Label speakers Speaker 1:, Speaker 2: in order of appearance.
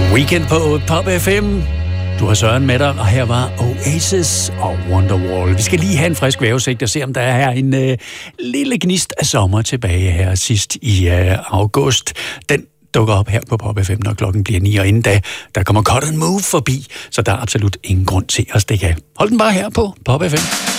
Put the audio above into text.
Speaker 1: Weekend på Pop FM. Du har Søren med dig, og her var Oasis og Wonderwall. Vi skal lige have en frisk vejrudsigt og se, om der er en lille gnist af sommer tilbage her sidst i august. Den dukker op her på Pop FM, når klokken bliver 9, og inden da, der kommer Cut and Move forbi, så der er absolut ingen grund til at stikke af. Hold den bare her på Pop FM.